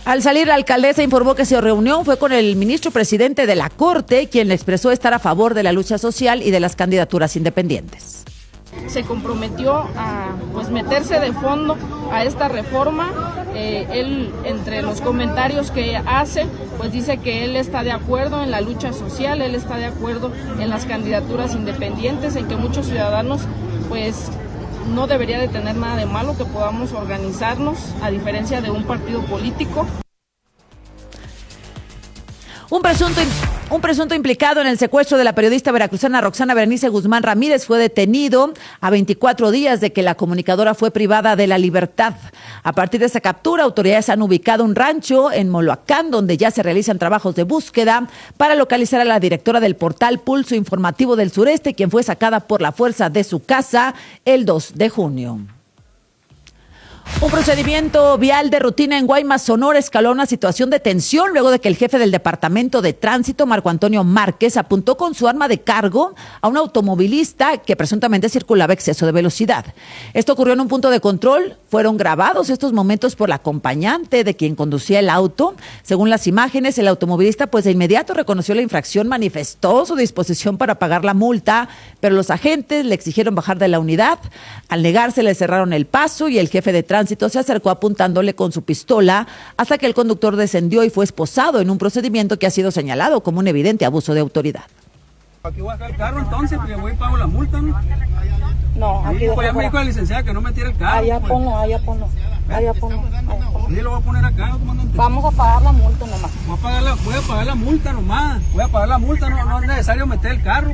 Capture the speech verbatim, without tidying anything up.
Al salir, la alcaldesa informó que su reunión fue con el ministro presidente de la Corte, quien le expresó estar a favor de la lucha social y de las candidaturas independientes. Se comprometió a pues meterse de fondo a esta reforma. Eh, él, entre los comentarios que hace, pues dice que él está de acuerdo en la lucha social, él está de acuerdo en las candidaturas independientes, en que muchos ciudadanos pues no debería de tener nada de malo que podamos organizarnos, a diferencia de un partido político. Un presunto, un presunto implicado en el secuestro de la periodista veracruzana Roxana Berenice Guzmán Ramírez fue detenido a veinticuatro días de que la comunicadora fue privada de la libertad. A partir de esa captura, autoridades han ubicado un rancho en Moloacán, donde ya se realizan trabajos de búsqueda para localizar a la directora del portal Pulso Informativo del Sureste, quien fue sacada por la fuerza de su casa el dos de junio. Un procedimiento vial de rutina en Guaymas, Sonora, escaló una situación de tensión luego de que el jefe del Departamento de Tránsito, Marco Antonio Márquez, apuntó con su arma de cargo a un automovilista que presuntamente circulaba a exceso de velocidad. Esto ocurrió en un punto de control. Fueron grabados estos momentos por la acompañante de quien conducía el auto. Según las imágenes, el automovilista pues de inmediato reconoció la infracción, manifestó su disposición para pagar la multa, pero los agentes le exigieron bajar de la unidad. Al negarse, le cerraron el paso y el jefe de Tránsito se acercó apuntándole con su pistola hasta que el conductor descendió y fue esposado en un procedimiento que ha sido señalado como un evidente abuso de autoridad. Aquí voy a dejar el carro entonces, porque voy y pago la multa, ¿no? No, aquí sí, pues ya me dijo la licenciada que no me tire el carro. Allá pues. ponlo, allá ponlo, allá ponlo. Sí, lo voy a poner acá, comandante. Vamos a pagar la multa nomás. Voy a pagar la, voy a pagar la multa nomás. Voy a pagar la multa, no, no es necesario meter el carro.